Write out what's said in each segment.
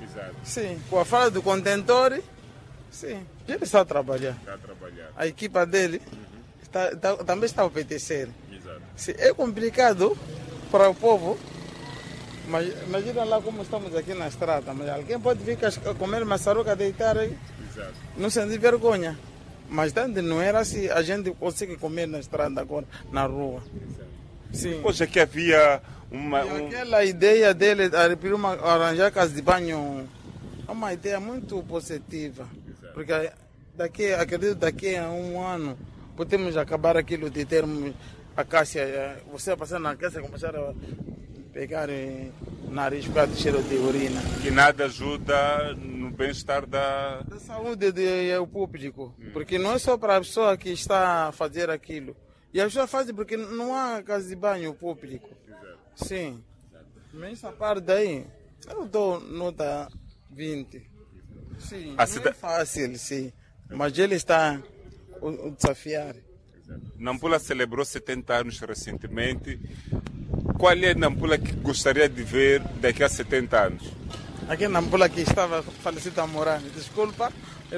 Exato. Sim, com a fala do contentor, sim, ele está a trabalhar. Está a trabalhar. A equipa dele também está a obedecer. Exato. Sim, é complicado para o povo, mas imagina lá como estamos aqui na estrada. Mas alguém pode vir comer maçaroca, deitar aí, Exato. não sentir vergonha. Mas tanto não era assim, a gente consegue comer na estrada agora, na rua. Sim. Pois é que havia E aquela ideia dele de arranjar casa de banho é uma ideia muito positiva. Porque acredito daqui a um ano podemos acabar aquilo de termos a caixa. Você passar na caixa e começar a pegar nariz por causa do cheiro de urina. que nada ajuda no bem-estar da saúde do público. Porque não é só para a pessoa que está a fazer aquilo. E a pessoa faz porque não há casa de banho público. Sim. Mas essa parte daí, eu dou nota 20. Sim, não é fácil, sim. Mas ele está a desafiar. Nampula celebrou 70 anos recentemente. Qual é a Nampula que gostaria de ver daqui a 70 anos? Aqui na Nampula que estava falecido a morar. Desculpa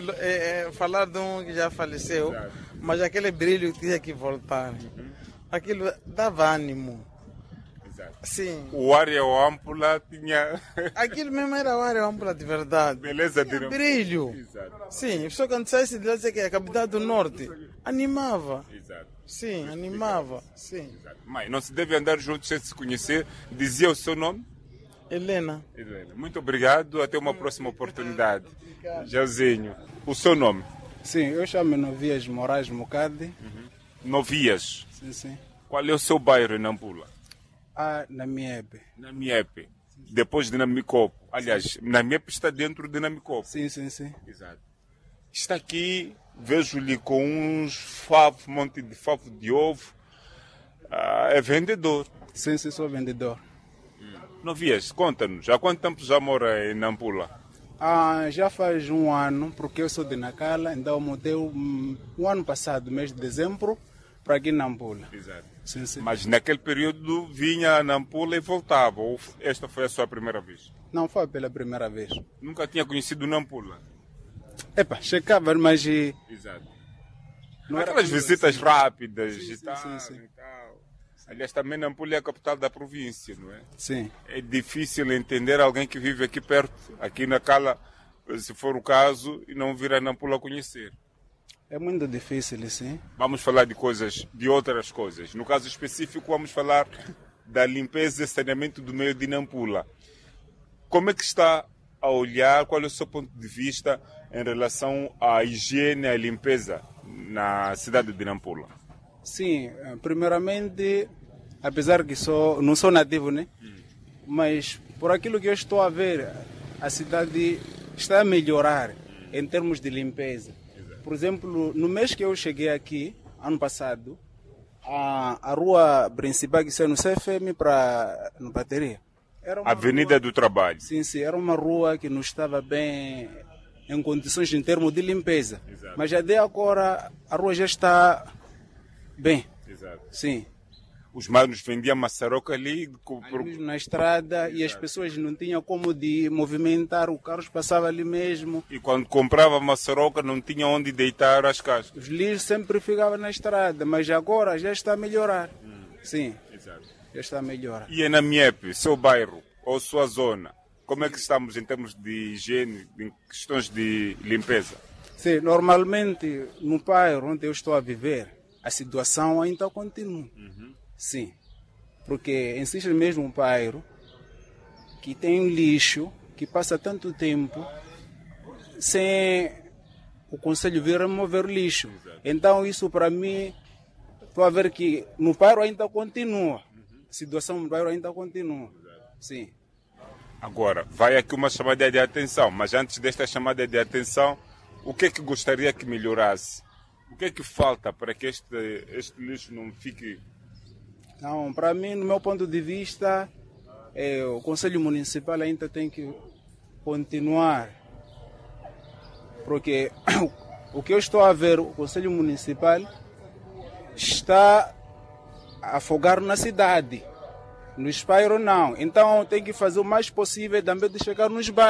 falar de um que já faleceu, mas aquele brilho tinha que voltar. Aquilo dava ânimo. Sim. O área ampla tinha. Aquilo mesmo era o área ampla de verdade. Beleza de brilho. Exato. Sim, a pessoa quando saísse de lá dizia que é a capital do norte, animava. Exato. Sim, animava. Sim. Exato. Mas não se deve andar juntos sem se conhecer. Dizia o seu nome? Helena. Muito obrigado. Até uma próxima oportunidade. Jairzinho. O seu nome? Sim, eu chamo Novias Moraes Mocade. Novias. Sim, sim. Qual é o seu bairro em Nampula? Na Miepe. Na Miepe. Depois de Namicopo. Aliás, Namiepe está dentro de Namicopo. Sim, sim, sim. Exato. Está aqui, vejo-lhe com uns favos, monte de favo de ovo. É vendedor. Sim, sim, sou vendedor. Novias, conta-nos, há quanto tempo já mora em Nampula? Já faz um ano, porque eu sou de Nacala, então eu mudei o ano passado, mês de dezembro, para aqui em Nampula. Exato. Sim, sim. Mas naquele período vinha a Nampula e voltava, ou esta foi a sua primeira vez? Não, foi pela primeira vez. Nunca tinha conhecido Nampula? Epa, checava, mas... Exato. Não aquelas visitas assim rápidas sim, e, sim, tal, sim, sim. e tal. Aliás, também Nampula é a capital da província, não é? Sim. É difícil entender alguém que vive aqui perto, aqui na Cala, se for o caso, e não vir a Nampula conhecer. É muito difícil, sim. Vamos falar de outras coisas. No caso específico, vamos falar da limpeza e saneamento do meio de Nampula. Como é que está a olhar, qual é o seu ponto de vista em relação à higiene e à limpeza na cidade de Nampula? Sim, primeiramente, apesar que não sou nativo, né? Mas por aquilo que eu estou a ver, a cidade está a melhorar em termos de limpeza. Por exemplo, no mês que eu cheguei aqui, ano passado, a rua principal que saiu no CFM para no Bateria. Era uma Avenida do Trabalho. Sim, sim, era uma rua que não estava bem em condições em termos de limpeza. Exato. Mas já de agora a rua já está bem. Exato. Sim. Os manos vendiam maçaroca ali. Mesmo na estrada. Exato. E as pessoas não tinham como de movimentar, o carro passava ali mesmo. E quando comprava maçaroca não tinha onde deitar as caixas. Os lixos sempre ficavam na estrada, mas agora já está a melhorar. Sim, exato. Já está a melhorar. E na Miepe, seu bairro ou sua zona, como é que estamos em termos de higiene, em questões de limpeza? Sim, normalmente no bairro onde eu estou a viver, a situação ainda continua. Sim, porque existe mesmo um bairro que tem um lixo que passa tanto tempo sem o conselho vir remover o lixo. Então isso para mim, estou a ver que no bairro ainda continua. A situação no bairro ainda continua. Sim. Agora, vai aqui uma chamada de atenção, mas antes desta chamada de atenção, o que é que gostaria que melhorasse? O que é que falta para que este lixo não fique... Não, para mim, no meu ponto de vista, o Conselho Municipal ainda tem que continuar. Porque o que eu estou a ver, o Conselho Municipal está a afogar na cidade. No bairros não. Então tem que fazer o mais possível também de chegar nos bairros.